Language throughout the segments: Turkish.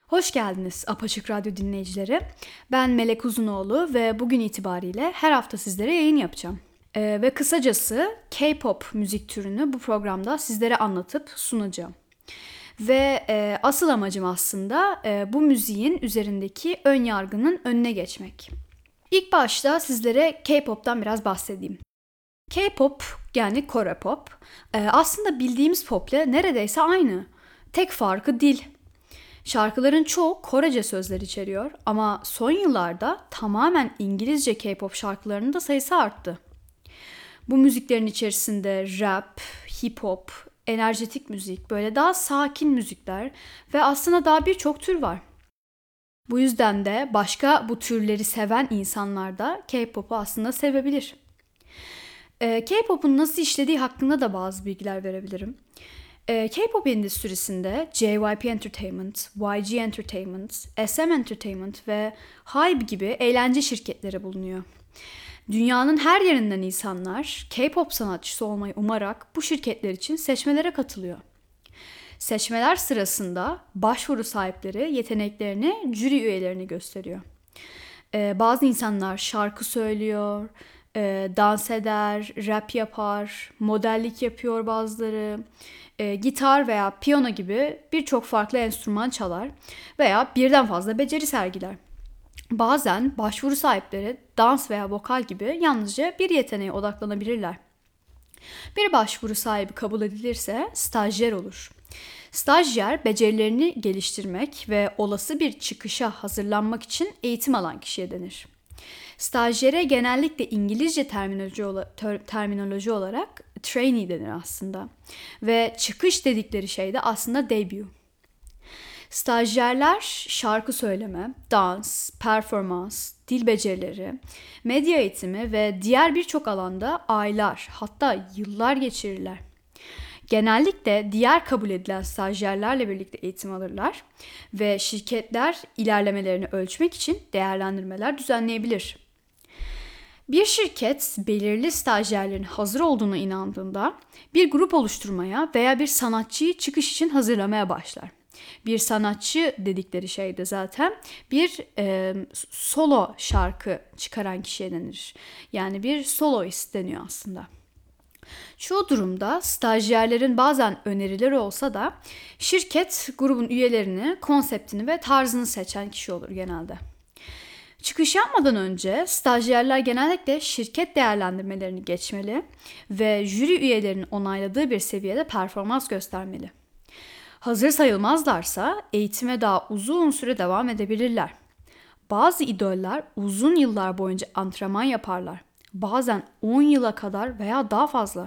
Hoş geldiniz Apaçık Radyo dinleyicileri. Ben Melek Uzunoğlu ve bugün itibariyle her hafta sizlere yayın yapacağım. Ve kısacası K-pop müzik türünü bu programda sizlere anlatıp sunacağım. Ve asıl amacım aslında bu müziğin üzerindeki ön yargının önüne geçmek. İlk başta sizlere K-pop'tan biraz bahsedeyim. K-pop yani Kore pop aslında bildiğimiz popla neredeyse aynı. Tek farkı dil. Şarkıların çoğu Korece sözler içeriyor ama son yıllarda tamamen İngilizce K-pop şarkılarının da sayısı arttı. Bu müziklerin içerisinde rap, hip hop, enerjetik müzik, böyle daha sakin müzikler ve aslında daha birçok tür var. Bu yüzden de başka bu türleri seven insanlar da K-pop'u aslında sevebilir. K-pop'un nasıl işlediği hakkında da bazı bilgiler verebilirim. K-pop endüstrisinde JYP Entertainment, YG Entertainment, SM Entertainment ve HYBE gibi eğlence şirketleri bulunuyor. Dünyanın her yerinden insanlar K-pop sanatçısı olmayı umarak bu şirketler için seçmelere katılıyor. Seçmeler sırasında başvuru sahipleri yeteneklerini jüri üyelerine gösteriyor. Bazı insanlar şarkı söylüyor, dans eder, rap yapar, modellik yapıyor bazıları, gitar veya piyano gibi birçok farklı enstrüman çalar veya birden fazla beceri sergiler. Bazen başvuru sahipleri dans veya vokal gibi yalnızca bir yeteneğe odaklanabilirler. Bir başvuru sahibi kabul edilirse stajyer olur. Stajyer becerilerini geliştirmek ve olası bir çıkışa hazırlanmak için eğitim alan kişiye denir. Stajyere genellikle İngilizce terminoloji olarak trainee denir aslında. Ve çıkış dedikleri şey de aslında debut. Stajyerler şarkı söyleme, dans, performans, dil becerileri, medya eğitimi ve diğer birçok alanda aylar hatta yıllar geçirirler. Genellikle diğer kabul edilen stajyerlerle birlikte eğitim alırlar ve şirketler ilerlemelerini ölçmek için değerlendirmeler düzenleyebilir. Bir şirket belirli stajyerlerin hazır olduğuna inandığında bir grup oluşturmaya veya bir sanatçıyı çıkış için hazırlamaya başlar. Bir sanatçı dedikleri şey de zaten bir solo şarkı çıkaran kişiye denir. Yani bir soloist deniyor aslında. Çoğu durumda stajyerlerin bazen önerileri olsa da şirket grubun üyelerini, konseptini ve tarzını seçen kişi olur genelde. Çıkış yapmadan önce stajyerler genellikle şirket değerlendirmelerini geçmeli ve jüri üyelerinin onayladığı bir seviyede performans göstermeli. Hazır sayılmazlarsa eğitime daha uzun süre devam edebilirler. Bazı idoller uzun yıllar boyunca antrenman yaparlar. Bazen 10 yıla kadar veya daha fazla.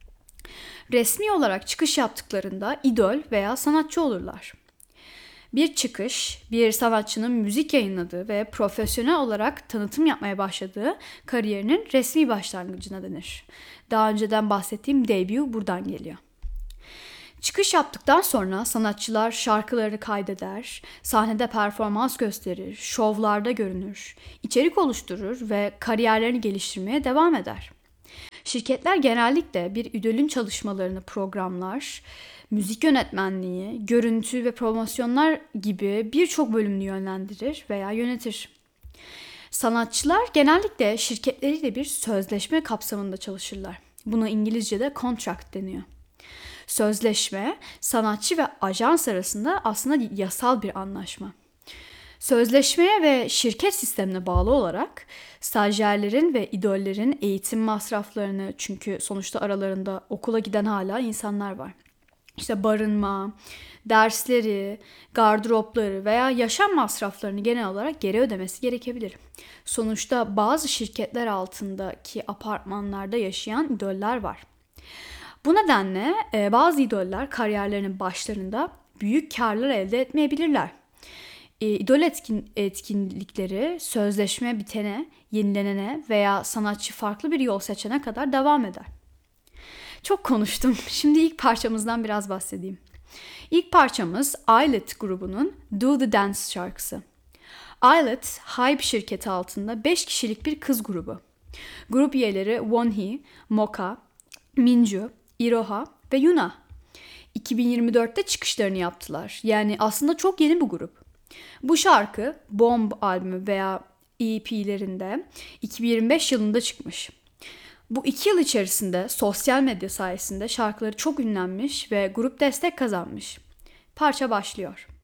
Resmi olarak çıkış yaptıklarında idol veya sanatçı olurlar. Bir çıkış, bir sanatçının müzik yayınladığı ve profesyonel olarak tanıtım yapmaya başladığı kariyerinin resmi başlangıcına denir. Daha önceden bahsettiğim debut buradan geliyor. Çıkış yaptıktan sonra sanatçılar şarkılarını kaydeder, sahnede performans gösterir, şovlarda görünür, içerik oluşturur ve kariyerlerini geliştirmeye devam eder. Şirketler genellikle bir idolün çalışmalarını programlar, müzik yönetmenliği, görüntü ve promosyonlar gibi birçok bölümünü yönlendirir veya yönetir. Sanatçılar genellikle şirketleriyle bir sözleşme kapsamında çalışırlar. Buna İngilizce'de contract deniyor. Sözleşme, sanatçı ve ajans arasında aslında yasal bir anlaşma. Sözleşmeye ve şirket sistemine bağlı olarak stajyerlerin ve idollerin eğitim masraflarını, çünkü sonuçta aralarında okula giden hala insanlar var. İşte barınma, dersleri, gardıropları veya yaşam masraflarını genel olarak geri ödemesi gerekebilir. Sonuçta bazı şirketler altındaki apartmanlarda yaşayan idoller var. Bu nedenle bazı idoller kariyerlerinin başlarında büyük karlar elde etmeyebilirler. İdol etkinlikleri sözleşme bitene, yenilenene veya sanatçı farklı bir yol seçene kadar devam eder. Çok konuştum. Şimdi ilk parçamızdan biraz bahsedeyim. İlk parçamız Islet grubunun Do The Dance şarkısı. Islet, HYBE şirketi altında 5 kişilik bir kız grubu. Grup üyeleri Wonhee, Mocha, Minju, Iroha ve Yuna. 2024'te çıkışlarını yaptılar. Yani aslında çok yeni bu grup. Bu şarkı Bomb albümü veya EP'lerinde 2025 yılında çıkmış. Bu 2 yıl içerisinde sosyal medya sayesinde şarkıları çok ünlenmiş ve grup destek kazanmış. Parça başlıyor.